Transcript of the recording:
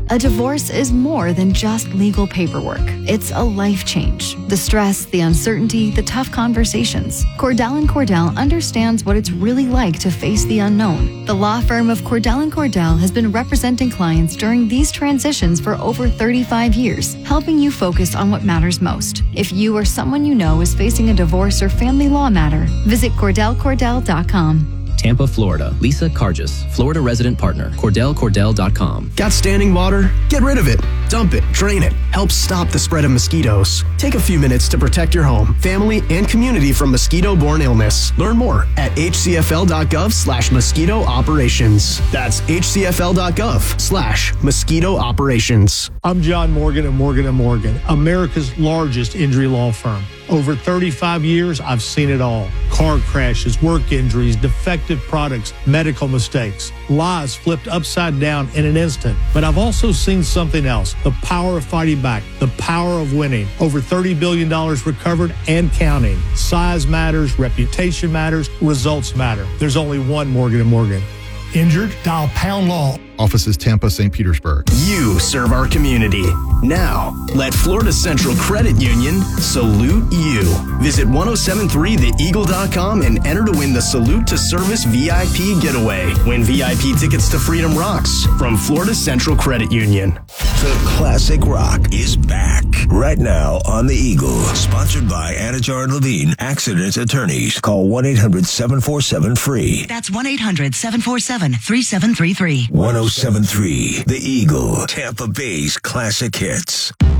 A divorce is more than just legal paperwork. It's a life change. The stress, the uncertainty, the tough conversations. Cordell & Cordell understands what it's really like to face the unknown. The law firm of Cordell & Cordell has been representing clients during these transitions for over 35 years, helping you focus on what matters most. If you or someone you know is facing a divorce or family law matter, visit CordellCordell.com. Tampa, Florida. Lisa Cargis, Florida resident partner. CordellCordell.com. Got standing water? Get rid of it. Dump it. Drain it. Help stop the spread of mosquitoes. Take a few minutes to protect your home, family, and community from mosquito-borne illness. Learn more at hcfl.gov/mosquito operations. That's hcfl.gov/mosquito operations. I'm John Morgan at Morgan & Morgan, America's largest injury law firm. Over 35 years, I've seen it all. Car crashes, work injuries, defective products, medical mistakes, lives flipped upside down in an instant. But I've also seen something else, the power of fighting back, the power of winning. Over $30 billion recovered and counting. Size matters, reputation matters, results matter. There's only one Morgan & Morgan. Injured? Dial Pound Law. Offices Tampa, St. Petersburg. You serve our community. Now, let Florida Central Credit Union salute you. Visit 1073theeagle.com and enter to win the Salute to Service VIP Getaway. Win VIP tickets to Freedom Rocks from Florida Central Credit Union. The Classic Rock is back right now on The Eagle. Sponsored by Anajar and Levine, Accident Attorneys. Call 1-800-747-FREE. That's 1-800-747-3733. 1073 The Eagle, Tampa Bay's classic hits.